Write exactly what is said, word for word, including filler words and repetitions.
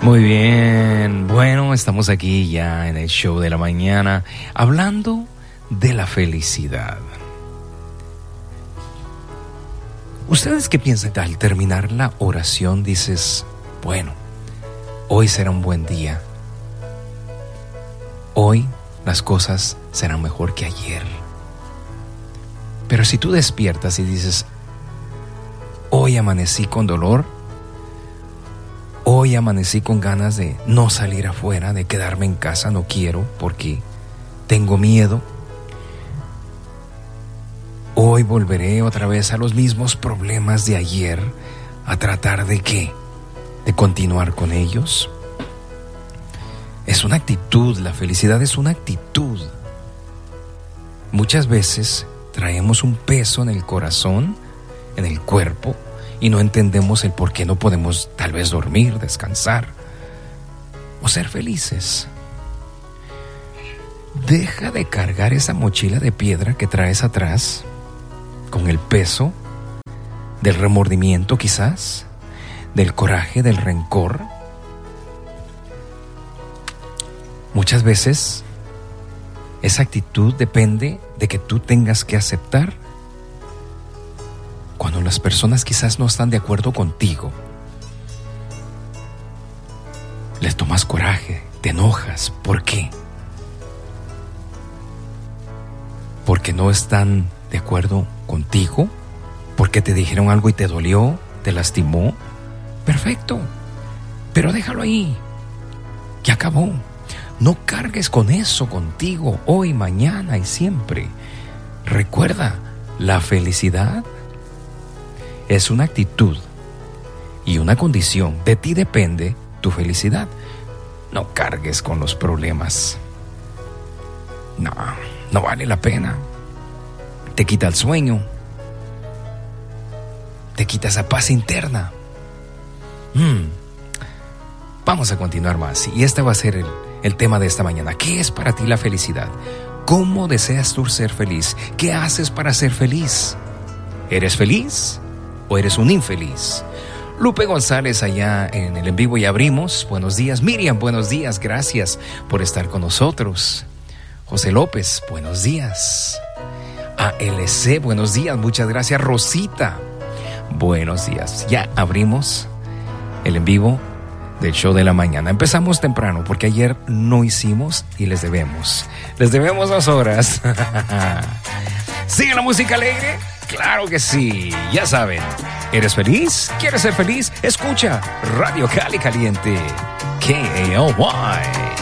Muy bien, bueno, estamos aquí ya en el show de la mañana hablando de la felicidad. ¿Ustedes qué piensan? Al terminar la oración dices, bueno, hoy será un buen día. Hoy las cosas serán mejor que ayer. Pero si tú despiertas y dices, hoy amanecí con dolor, hoy amanecí con ganas de no salir afuera, de quedarme en casa, no quiero porque tengo miedo. Hoy volveré otra vez a los mismos problemas de ayer, a tratar de qué, de continuar con ellos. Es una actitud, la felicidad es una actitud. Muchas veces traemos un peso en el corazón, en el cuerpo, y no entendemos el por qué no podemos tal vez dormir, descansar o ser felices. Deja de cargar esa mochila de piedra que traes atrás con el peso del remordimiento quizás, del coraje, del rencor. Muchas veces esa actitud depende de que tú tengas que aceptar cuando las personas quizás no están de acuerdo contigo. Les tomas coraje, te enojas. ¿Por qué? Porque no están de acuerdo contigo, porque te dijeron algo y te dolió, te lastimó. Perfecto, pero déjalo ahí, ya acabó. No cargues con eso contigo hoy, mañana y siempre. Recuerda, la felicidad es una actitud y una condición. De ti depende tu felicidad. No cargues con los problemas. No, no vale la pena. Te quita el sueño. Te quita esa paz interna. Hmm. Vamos a continuar más. Y este va a ser el, el tema de esta mañana. ¿Qué es para ti la felicidad? ¿Cómo deseas tú ser feliz? ¿Qué haces para ser feliz? ¿Eres feliz o eres un infeliz? Lupe González allá en el en vivo y abrimos. Buenos días. Miriam, buenos días. Gracias por estar con nosotros. José López, buenos días. A L C, buenos días. Muchas gracias. Rosita, buenos días. Ya abrimos el en vivo del show de la mañana. Empezamos temprano porque ayer no hicimos y les debemos. Les debemos dos horas. ¿Sigue la música alegre? Claro que sí, ya saben. ¿Eres feliz? ¿Quieres ser feliz? Escucha Radio Cali Caliente. K A L Y.